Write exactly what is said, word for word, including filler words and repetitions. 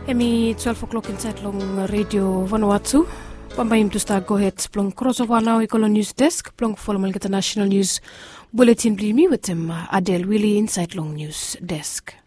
Emi twelve o'clock inside long radio Vanuatu. Pambayim to start go ahead plong crossover now ikolo news desk plong follow international news bulletin blimi with him Adele Willie inside long news desk.